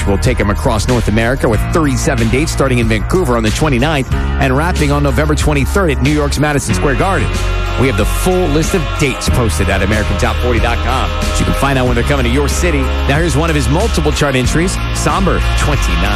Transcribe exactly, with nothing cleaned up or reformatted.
which will take him across North America with thirty-seven dates starting in Vancouver on the twenty-ninth and wrapping on November twenty-third at New York's Madison Square Garden. We have the full list of dates posted at American Top forty dot com, so you can find out when they're coming to your city. Now here's one of his multiple chart entries, Somber twenty-nine.